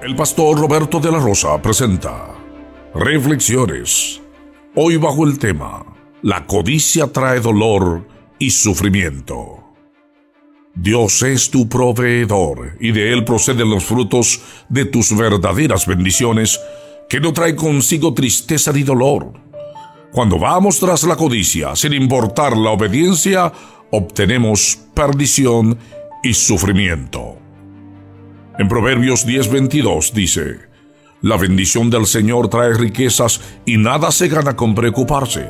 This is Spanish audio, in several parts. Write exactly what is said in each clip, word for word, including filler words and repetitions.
El pastor Roberto de la Rosa presenta Reflexiones, hoy bajo el tema La codicia trae dolor y sufrimiento. Dios es tu proveedor y de Él proceden los frutos de tus verdaderas bendiciones, que no traen consigo tristeza ni dolor. Cuando vamos tras la codicia, sin importar la obediencia, obtenemos perdición y sufrimiento. En Proverbios diez veintidós dice: la bendición del Señor trae riquezas y nada se gana con preocuparse.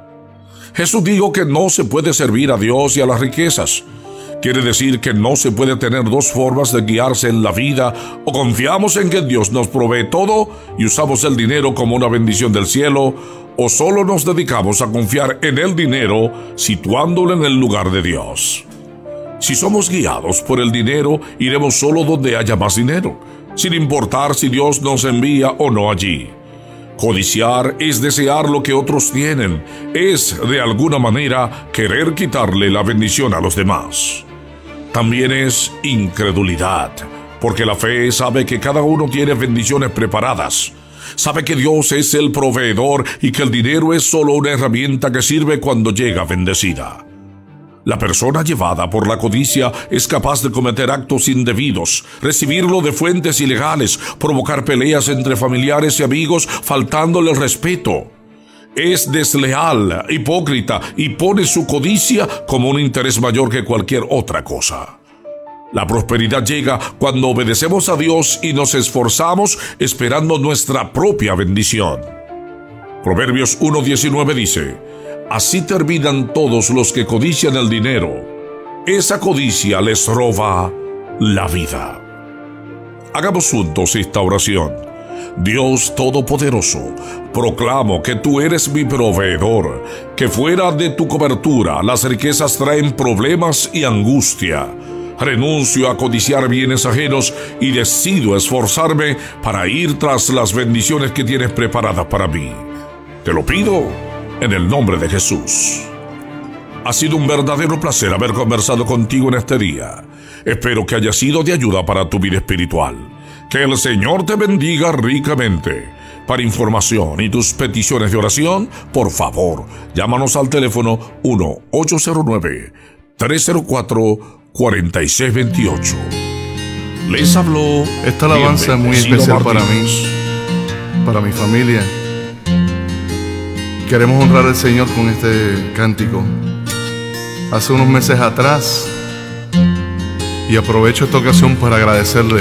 Jesús dijo que no se puede servir a Dios y a las riquezas. Quiere decir que no se puede tener dos formas de guiarse en la vida: o confiamos en que Dios nos provee todo y usamos el dinero como una bendición del cielo, o solo nos dedicamos a confiar en el dinero situándolo en el lugar de Dios. Si somos guiados por el dinero, iremos solo donde haya más dinero, sin importar si Dios nos envía o no allí. Codiciar es desear lo que otros tienen, es, de alguna manera, querer quitarle la bendición a los demás. También es incredulidad, porque la fe sabe que cada uno tiene bendiciones preparadas. Sabe que Dios es el proveedor y que el dinero es solo una herramienta que sirve cuando llega bendecida. La persona llevada por la codicia es capaz de cometer actos indebidos, recibirlo de fuentes ilegales, provocar peleas entre familiares y amigos, faltándole el respeto. Es desleal, hipócrita y pone su codicia como un interés mayor que cualquier otra cosa. La prosperidad llega cuando obedecemos a Dios y nos esforzamos esperando nuestra propia bendición. Proverbios uno diecinueve dice: así terminan todos los que codician el dinero. Esa codicia les roba la vida. Hagamos juntos esta oración. Dios Todopoderoso, proclamo que tú eres mi proveedor, que fuera de tu cobertura las riquezas traen problemas y angustia. Renuncio a codiciar bienes ajenos y decido esforzarme para ir tras las bendiciones que tienes preparadas para mí. Te lo pido en el nombre de Jesús. Ha sido un verdadero placer haber conversado contigo en este día. Espero que haya sido de ayuda para tu vida espiritual. Que el Señor te bendiga ricamente. Para información y tus peticiones de oración, por favor, llámanos al teléfono uno ocho cero nueve, tres cero cuatro, cuatro seis dos ocho. Les habló. Esta alabanza es muy especial para mí, para mi familia. Queremos honrar al Señor con este cántico. Hace unos meses atrás, y aprovecho esta ocasión para agradecerle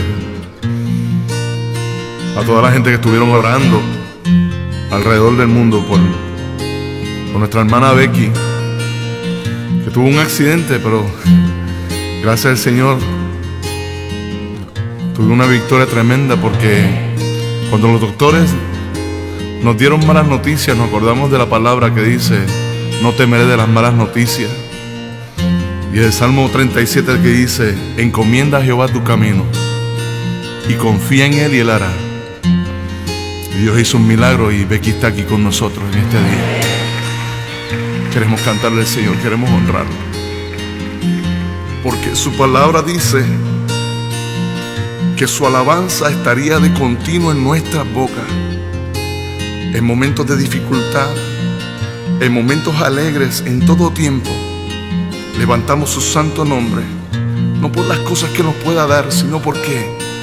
a toda la gente que estuvieron orando alrededor del mundo por, por nuestra hermana Becky, que tuvo un accidente, pero gracias al Señor tuve una victoria tremenda, porque cuando los doctores nos dieron malas noticias, nos acordamos de la palabra que dice: no temeré de las malas noticias. Y el Salmo treinta y siete que dice: encomienda a Jehová tu camino y confía en Él y Él hará. Y Dios hizo un milagro y Becky está aquí con nosotros en este día. Queremos cantarle al Señor, queremos honrarlo, porque su palabra dice que su alabanza estaría de continuo en nuestras bocas. En momentos de dificultad, en momentos alegres, en todo tiempo, levantamos su santo nombre, no por las cosas que nos pueda dar, sino porque